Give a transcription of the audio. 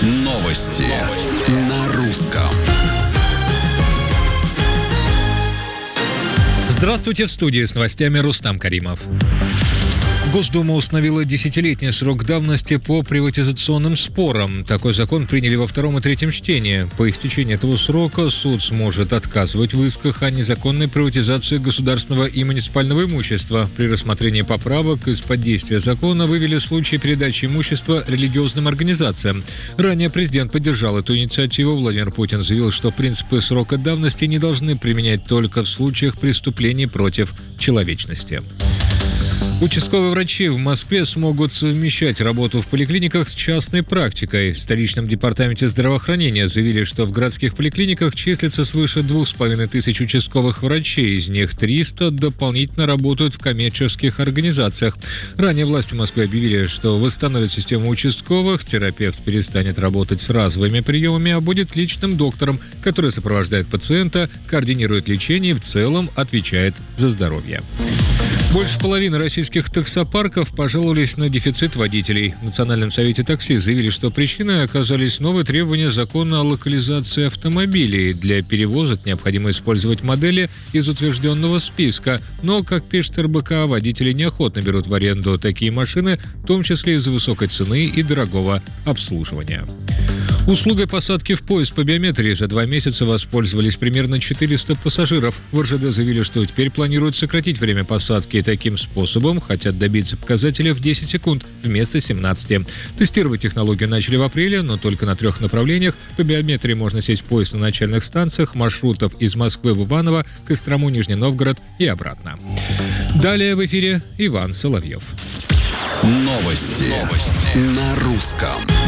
Новости на русском. Здравствуйте, в студии с новостями Рустам Каримов. Госдума установила 10-летний срок давности по приватизационным спорам. Такой закон приняли во втором и третьем чтении. По истечении этого срока суд сможет отказывать в исках о незаконной приватизации государственного и муниципального имущества. При рассмотрении поправок из-под действия закона вывели случаи передачи имущества религиозным организациям. Ранее президент поддержал эту инициативу. Владимир Путин заявил, что принципы срока давности не должны применять только в случаях преступлений против человечности. Участковые врачи в Москве смогут совмещать работу в поликлиниках с частной практикой. В столичном департаменте здравоохранения заявили, что в городских поликлиниках числится свыше 2500 участковых врачей, из них 300 дополнительно работают в коммерческих организациях. Ранее власти Москвы объявили, что восстановят систему участковых, терапевт перестанет работать с разовыми приемами, а будет личным доктором, который сопровождает пациента, координирует лечение и в целом отвечает за здоровье. Больше половины российских таксопарков пожаловались на дефицит водителей. В Национальном совете такси заявили, что причиной оказались новые требования закона о локализации автомобилей. Для перевозок необходимо использовать модели из утвержденного списка. Но, как пишет РБК, водители неохотно берут в аренду такие машины, в том числе из-за высокой цены и дорогого обслуживания. Услугой посадки в поезд по биометрии за 2 месяца воспользовались примерно 400 пассажиров. В РЖД заявили, что теперь планируют сократить время посадки. Таким способом хотят добиться показателя в 10 секунд вместо 17. Тестировать технологию начали в апреле, но только на 3 направлениях. По биометрии можно сесть в поезд на начальных станциях маршрутов из Москвы в Иваново, Кострому, Нижний Новгород и обратно. Далее в эфире Иван Соловьев. Новости на русском.